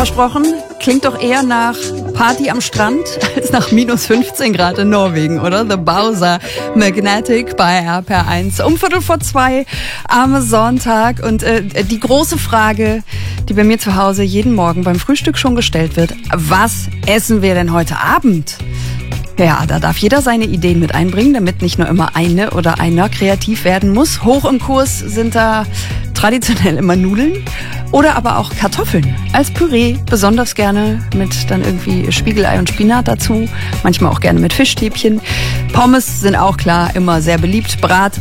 versprochen, klingt doch eher nach Party am Strand als nach minus 15 Grad in Norwegen, oder? The Bowser Magnetic bei RPR1 um 1:45 am Sonntag. Und die große Frage, die bei mir zu Hause jeden Morgen beim Frühstück schon gestellt wird: Was essen wir denn heute Abend? Ja, da darf jeder seine Ideen mit einbringen, damit nicht nur immer eine oder einer kreativ werden muss. Hoch im Kurs sind da traditionell immer Nudeln oder aber auch Kartoffeln als Püree, besonders gerne mit dann irgendwie Spiegelei und Spinat dazu, manchmal auch gerne mit Fischstäbchen. Pommes sind auch klar immer sehr beliebt.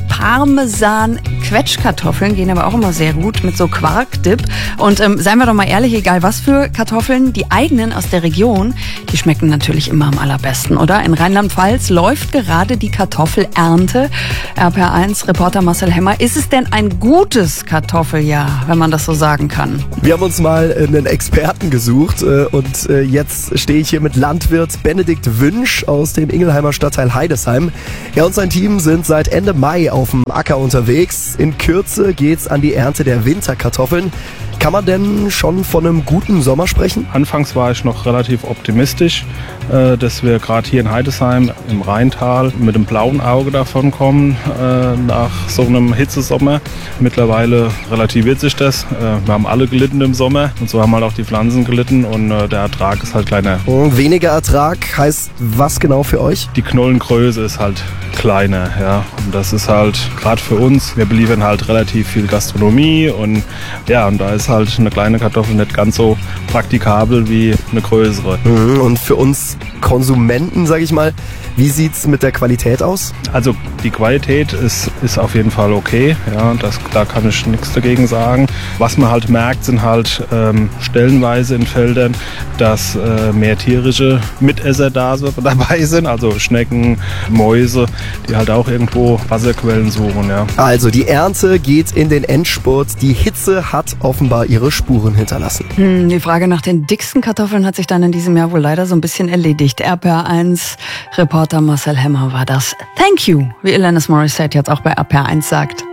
Parmesan, Quetschkartoffeln gehen aber auch immer sehr gut mit so Quarkdip. Und seien wir doch mal ehrlich, egal was für Kartoffeln, die eigenen aus der Region, die schmecken natürlich immer am allerbesten, oder? In Rheinland-Pfalz läuft gerade die Kartoffelernte. RPR1-Reporter Marcel Hemmer, ist es denn ein gutes Kartoffeljahr, wenn man das so sagen kann? Wir haben uns mal einen Experten gesucht und jetzt stehe ich hier mit Landwirt Benedikt Wünsch aus dem Ingelheimer Stadtteil Heidesheim. Er und sein Team sind seit Ende Mai auf dem Acker unterwegs. In Kürze geht's an die Ernte der Winterkartoffeln. Kann man denn schon von einem guten Sommer sprechen? Anfangs war ich noch relativ optimistisch, dass wir gerade hier in Heidesheim im Rheintal mit dem blauen Auge davon kommen nach so einem Hitzesommer. Mittlerweile relativiert sich das. Wir haben alle gelitten im Sommer und so haben halt auch die Pflanzen gelitten und der Ertrag ist halt kleiner. Und weniger Ertrag heißt was genau für euch? Die Knollengröße ist halt kleiner, ja. Und das ist halt gerade für uns, wir beliefern halt relativ viel Gastronomie und ja, und da ist halt eine kleine Kartoffel nicht ganz so praktikabel wie eine größere. Und für uns Konsumenten, sage ich mal, wie sieht's mit der Qualität aus? Also die Qualität ist auf jeden Fall okay, ja, da kann ich nichts dagegen sagen. Was man halt merkt, sind halt stellenweise in Feldern, dass mehr tierische Mitesser dabei sind, also Schnecken, Mäuse, die halt auch irgendwo Wasserquellen suchen. Ja. Also die Ernte geht in den Endspurt. Die Hitze hat offenbar ihre Spuren hinterlassen. Die Frage nach den dicksten Kartoffeln hat sich dann in diesem Jahr wohl leider so ein bisschen erledigt. RPR1-Reporter Marcel Hemmer war das. Thank you, wie Alanis Morissette jetzt auch bei RPR1 sagt.